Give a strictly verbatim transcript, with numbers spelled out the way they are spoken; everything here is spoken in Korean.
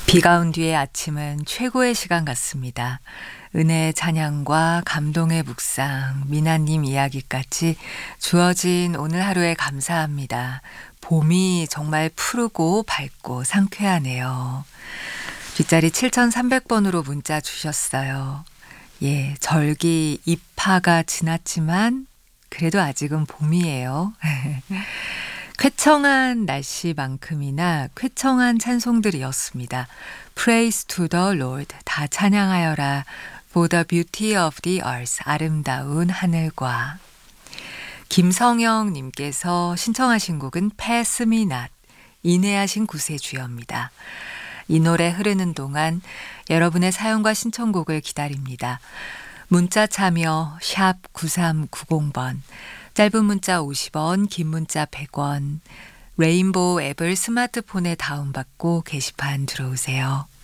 비가 온 뒤의 아침은 최고의 시간 같습니다. 은혜의 찬양과 감동의 묵상, 미나님 이야기까지 주어진 오늘 하루에 감사합니다. 봄이 정말 푸르고 밝고 상쾌하네요. 뒷자리 칠천삼백 번으로 문자 주셨어요. 예, 절기 입하가 지났지만 그래도 아직은 봄이에요. 쾌청한 날씨만큼이나 쾌청한 찬송들이었습니다. Praise to the Lord, 다 찬양하여라. For the beauty of the earth, 아름다운 하늘과. 김성영 님께서 신청하신 곡은 Pass Me Not, 인내하신 구세주여입니다. 이 노래 흐르는 동안 여러분의 사연과 신청곡을 기다립니다. 문자 참여 샵 구삼구공 번, 짧은 문자 오십 원, 긴 문자 백 원, 레인보우 앱을 스마트폰에 다운받고 게시판 들어오세요.